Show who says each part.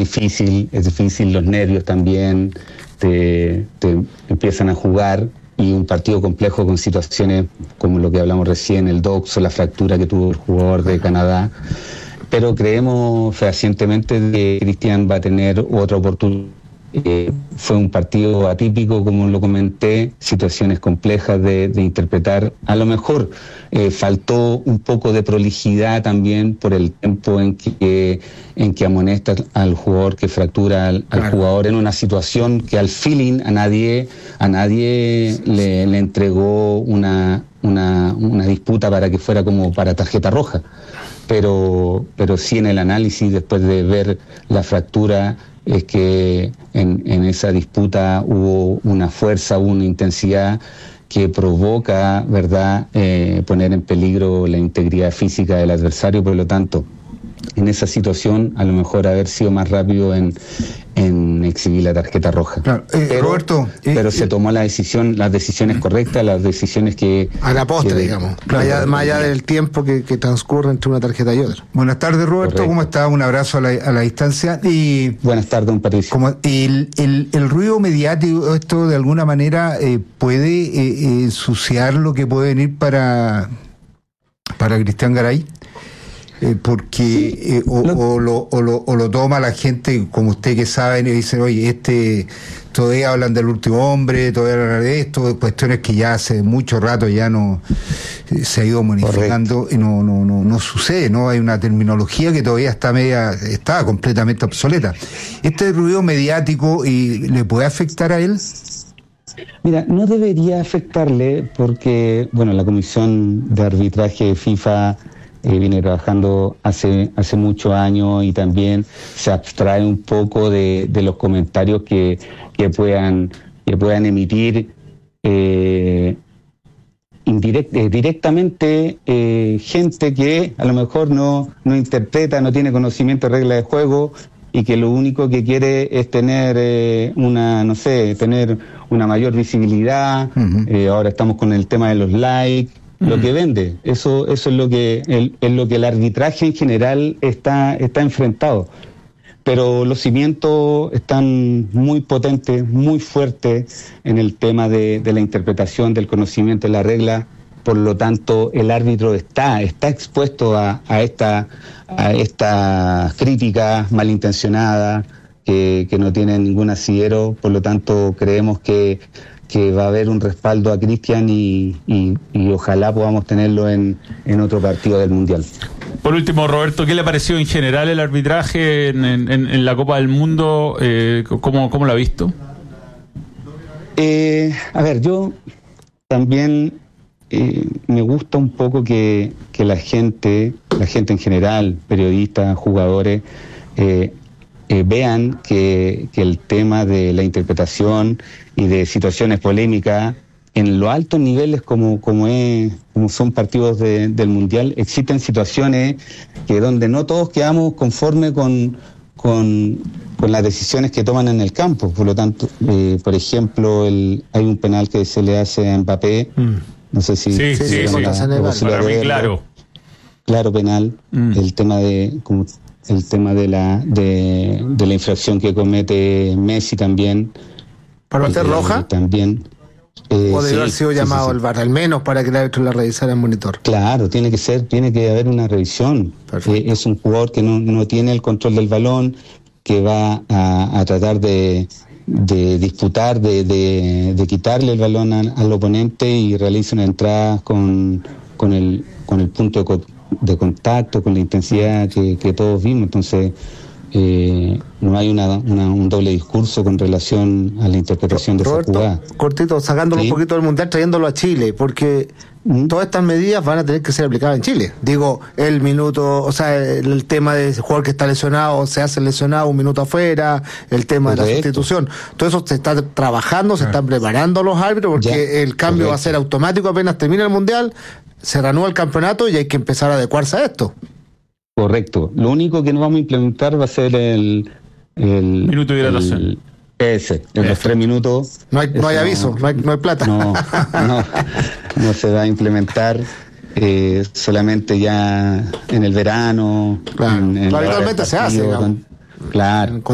Speaker 1: difícil, los nervios también te empiezan a jugar, y un partido complejo con situaciones como lo que hablamos recién, el doxo, la fractura que tuvo el jugador de Canadá, pero creemos fehacientemente que Cristian va a tener otra oportunidad. Fue un partido atípico, como lo comenté, situaciones complejas de interpretar. A lo mejor faltó un poco de prolijidad también por el tiempo en que amonesta al jugador, que fractura al jugador en una situación que al feeling a nadie le entregó una disputa para que fuera como para tarjeta roja. Pero sí, en el análisis, después de ver la fractura, es que en esa disputa hubo una fuerza, hubo una intensidad que provoca, ¿verdad?, poner en peligro la integridad física del adversario. Por lo tanto, en esa situación, a lo mejor haber sido más rápido en exhibir la tarjeta roja.
Speaker 2: Claro. Roberto,
Speaker 1: pero se tomó las decisiones correctas, las decisiones que...
Speaker 3: A la postre, digamos. Claro, más allá del tiempo que transcurre entre una tarjeta y otra.
Speaker 2: Buenas tardes, Roberto.
Speaker 1: Correcto.
Speaker 2: ¿Cómo está? Un abrazo a la distancia. Y
Speaker 1: buenas tardes, don Patricio.
Speaker 2: El ruido mediático, esto de alguna manera puede ensuciar lo que puede venir para Cristian Garay. Porque o lo toma la gente, como usted que sabe, y dicen, oye, todavía hablan del último hombre, todavía hablan de esto, cuestiones que ya hace mucho rato ya no se ha ido modificando. Correcto. Y no sucede, no hay una terminología que todavía está completamente obsoleta. ¿Este ruido mediático le puede afectar a él?
Speaker 1: Mira, no debería afectarle, porque la Comisión de Arbitraje de FIFA viene trabajando hace muchos años, y también se abstrae un poco de los comentarios que puedan emitir directamente gente que a lo mejor no interpreta, no tiene conocimiento de reglas de juego, y que lo único que quiere es tener tener una mayor visibilidad. Uh-huh. Ahora estamos con el tema de los likes. Lo que vende, eso es lo que el arbitraje en general está enfrentado. Pero los cimientos están muy potentes, muy fuertes en el tema de la interpretación, del conocimiento de la regla. Por lo tanto, el árbitro está expuesto a estas críticas malintencionadas que no tienen ningún asidero. Por lo tanto, creemos que va a haber un respaldo a Cristian, y ojalá podamos tenerlo en otro partido del Mundial.
Speaker 4: Por último, Roberto, ¿qué le pareció en general el arbitraje en la Copa del Mundo? ¿Cómo lo ha visto?
Speaker 1: Yo también me gusta un poco que la gente en general, periodistas, jugadores, vean que el tema de la interpretación y de situaciones polémicas en los altos niveles, como son partidos del Mundial, existen situaciones que donde no todos quedamos conformes con las decisiones que toman en el campo. Por lo tanto, por ejemplo, hay un penal que se le hace a Mbappé. No sé si...
Speaker 4: Sí, para mí, claro.
Speaker 1: Claro, penal. El tema de la infracción que comete Messi también.
Speaker 3: ¿Para usted roja?
Speaker 1: También.
Speaker 3: ¿O debe haber sido llamado al VAR, al menos para que el árbitro la revisara en monitor?
Speaker 1: Claro, tiene que haber una revisión. Es un jugador que no tiene el control del balón, que va a tratar de disputar, de quitarle el balón al oponente, y realiza una entrada con el punto de contacto, con la intensidad que todos vimos. Entonces no hay un doble discurso con relación a la interpretación de
Speaker 3: Roberto,
Speaker 1: esa jugada.
Speaker 3: Cortito, sacándolo un poquito del Mundial, trayéndolo a Chile, porque todas estas medidas van a tener que ser aplicadas en Chile. Digo, el minuto, el tema de ese jugador que está lesionado, se hace lesionado un minuto afuera, el tema de la sustitución. Todo eso se está trabajando, se están preparando los árbitros, porque el cambio va a ser automático apenas termina el Mundial, se reanuda el campeonato y hay que empezar a adecuarse a esto.
Speaker 1: Correcto. Lo único que no vamos a implementar va a ser el
Speaker 4: minuto de hidratación.
Speaker 1: Los 3 minutos.
Speaker 3: No hay aviso, no hay plata.
Speaker 1: No se va a implementar. Solamente ya en el verano.
Speaker 3: Claro. Habitualmente se hace.
Speaker 1: Claro.